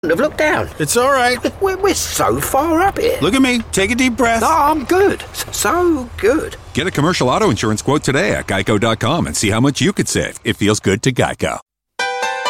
have looked down. It's all right. We're so far up here. Look at me. Take a deep breath. No, I'm good. So good. Get a commercial auto insurance quote today at Geico.com and see how much you could save. It feels good to Geico.